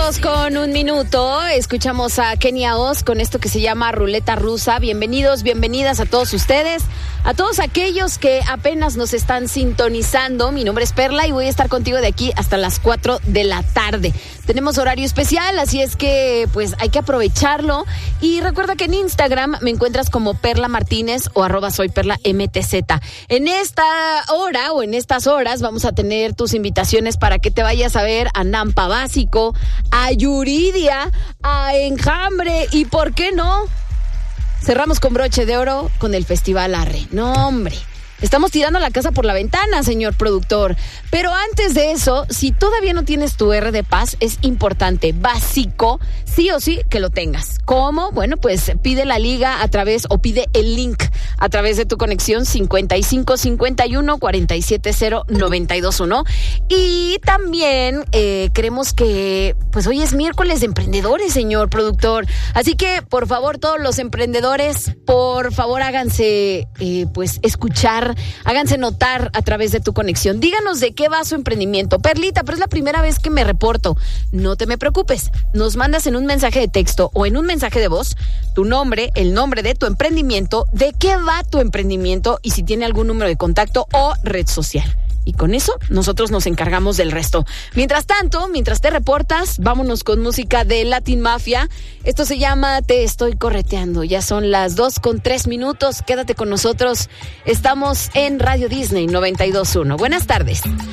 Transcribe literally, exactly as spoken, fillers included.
dos con un minuto. Escuchamos a Kenia Oz con esto que se llama Ruleta Rusa. Bienvenidos, bienvenidas a todos ustedes, a todos aquellos que apenas nos están sintonizando. Mi nombre es Perla y voy a estar contigo de aquí hasta las cuatro de la tarde. Tenemos horario especial, así es que pues hay que aprovecharlo. Y recuerda que en Instagram me encuentras como Perla Martínez o arroba soy Perla M T Z. En esta hora o en estas horas vamos a tener tus invitaciones para que te vayas a ver a Nampa Básico, a Yuridia, a Enjambre y ¿por qué no? Cerramos con broche de oro con el Festival Arre. No, hombre. Estamos tirando la casa por la ventana, señor productor. Pero antes de eso, si todavía no tienes tu R de Paz, es importante, básico, sí o sí que lo tengas. ¿Cómo? Bueno, pues pide la liga a través, o pide el link a través de tu conexión cincuenta y cinco cincuenta y uno cuarenta y siete cero noventa y dos uno. Y también eh, creemos que, pues hoy es miércoles de emprendedores, señor productor. Así que, por favor, todos los emprendedores, por favor, háganse, eh, pues, escuchar. Háganse notar a través de tu conexión. Díganos de qué va su emprendimiento. Perlita, pero es la primera vez que me reporto. No te me preocupes. Nos mandas en un mensaje de texto o en un mensaje de voz tu nombre, el nombre de tu emprendimiento, de qué va tu emprendimiento y si tiene algún número de contacto o red social. Y con eso nosotros nos encargamos del resto. Mientras tanto, mientras te reportas, vámonos con música de Latin Mafia. Esto se llama Te Estoy Correteando. Ya son las dos con tres minutos. Quédate con nosotros. Estamos en Radio Disney noventa y dos punto uno. Buenas tardes.